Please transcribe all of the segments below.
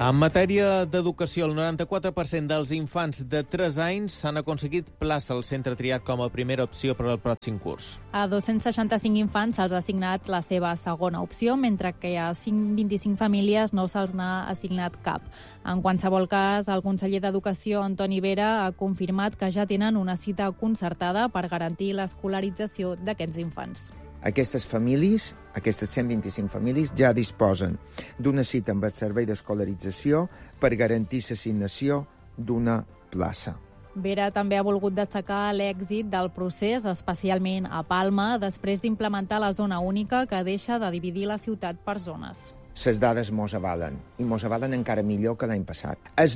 En matèria d'educació, el 94% dels infants de 3 anys s'han aconseguit plaça al centre triat com a primera opció per al pròxim curs. A 265 infants se'ls ha assignat la seva segona opció, mentre que a 25 famílies no se'ls n'ha assignat cap. En qualsevol cas, el conseller d'Educació, Antoni Vera, ha confirmat que ja tenen una cita concertada per garantir l'escolarització d'aquests infants. Aquestes famílies, aquestes 125 famílies, ja disposen d'una cita amb el servei d'escolarització per garantir l'assignació d'una plaça. Vera també ha volgut destacar l'èxit del procés, especialment a Palma, després d'implementar la zona única que deixa de dividir la ciutat per zones. Les dades mos avalen, i mos avalen encara millor que l'any passat. El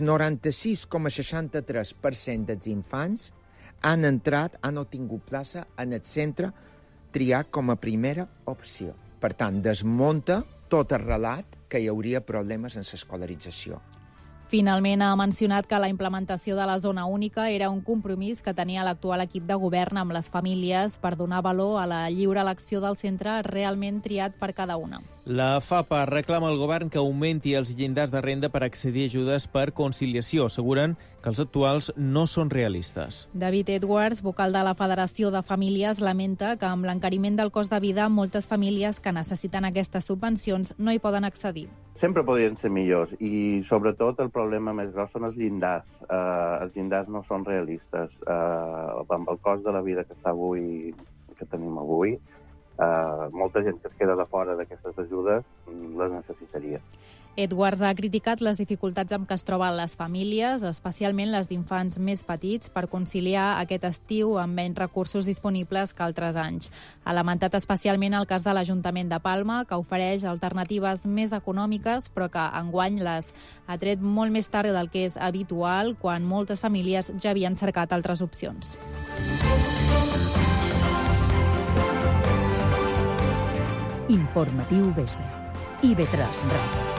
96,63% dels infants han obtingut plaça en el centre triat com a primera opció. Per tant, desmunta tot el relat que hi hauria problemes en l'escolarització. Finalment, ha mencionat que la implementació de la zona única era un compromís que tenia l'actual equip de govern amb les famílies per donar valor a la lliure elecció del centre realment triat per cada una. La FAPA reclama al govern que augmenti els llindars de renda per accedir a ajudes per conciliació. Asseguren que els actuals no són realistes. David Edwards, vocal de la Federació de Famílies, lamenta que amb l'encariment del cost de vida moltes famílies que necessiten aquestes subvencions no hi poden accedir. Sempre podrien ser millors i, sobretot, el problema més gros són els llindars. Els llindars no són realistes. Amb el cost de la vida que tenim avui, molta gent que es queda de fora d'aquestes ajudes les necessitaria. Edwards ha criticat les dificultats amb què es troben les famílies, especialment les d'infants més petits, per conciliar aquest estiu amb menys recursos disponibles que altres anys. Ha lamentat especialment el cas de l'Ajuntament de Palma, que ofereix alternatives més econòmiques, però que enguany les ha tret molt més tard del que és habitual, quan moltes famílies ja havien cercat altres opcions. Informatiu Vespre. IB3 Ràdio.